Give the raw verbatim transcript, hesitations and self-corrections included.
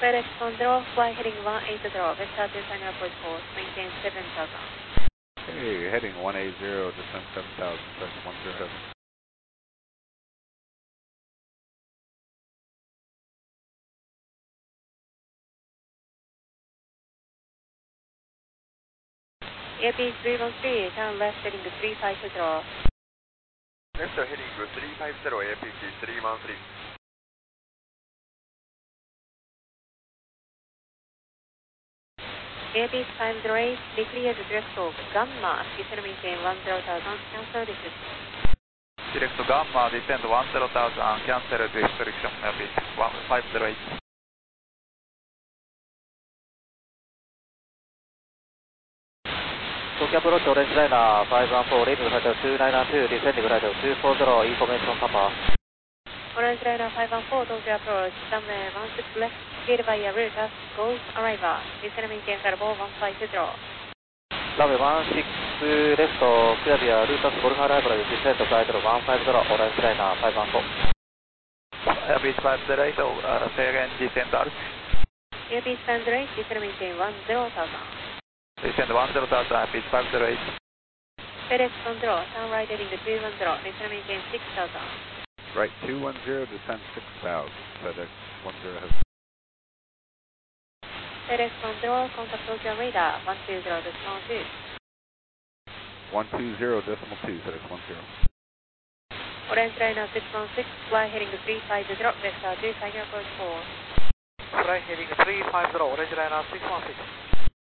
FedEx Condor, fly heading one eight zero, vector to final approach course, maintain seven thousand. Hey, heading one eight zero, descent seven thousand, press one zero. Airbus three one three, turn left heading three five zero. Left heading three five zero, A P C three one three. Airbus five zero eight, declared direct off, Gamma, descend maintain one zero thousand, cancel restriction. Direct Gamma, descend one zero thousand, cancel restriction, Airbus five zero eight. Tokyo approach, orange liner five one four, leading flight two nine two, descending flight two four zero, information Papa. Orange liner five one four, Tokyo approach, runway one six left, gate by a route as Golf arrival, descend maintain carbo one five zero. Runway one six left, clear via route as Golf arrival, descend flight one five zero, orange liner five one four. Airbus five zero eight, uh, say again, descend alt. Airbus five zero eight, descend maintain one zero thousand. Descend one zero thousand, Airbus five zero eight. FedEx Control, turn right heading two one zero, descend maintain six thousand. Right two one zero, descend six thousand, FedEx one zero has. FedEx Control, contact Tokyo radar one two zero decimal two. one two zero decimal two, FedEx one zero. Orange liner six one six, fly heading three five zero, vector to final approach course. Fly heading three five zero, orange liner six one six.